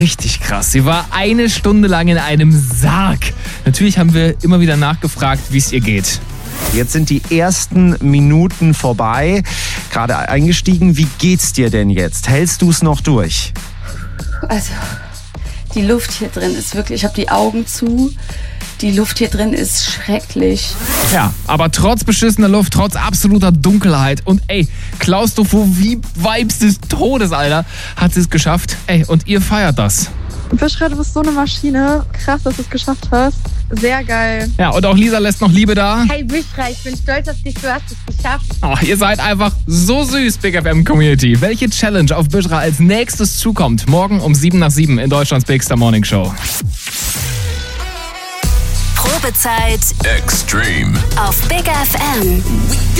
Richtig krass. Sie war 1 Stunde lang in einem Sarg. Natürlich haben wir immer wieder nachgefragt, wie es ihr geht. Jetzt sind die ersten Minuten vorbei. Gerade eingestiegen. Wie geht's dir denn jetzt? Hältst du es noch durch? Also, die Luft hier drin ist wirklich, ich habe die Augen zu. Die Luft hier drin ist schrecklich. Ja, aber trotz beschissener Luft, trotz absoluter Dunkelheit und Klaustrophobie-Vibes des Todes, Alter, hat sie es geschafft. Und ihr feiert das. Bishra, du bist so eine Maschine. Krass, dass du es geschafft hast. Sehr geil. Ja, und auch Lisa lässt noch Liebe da. Hey Bishra, ich bin stolz auf dich, du hast es geschafft. Oh, ihr seid einfach so süß, Big FM Community. Welche Challenge auf Bishra als nächstes zukommt? Morgen um 7 nach 7 in Deutschlands Big Star Morning Show. Probezeit Extreme auf Big FM.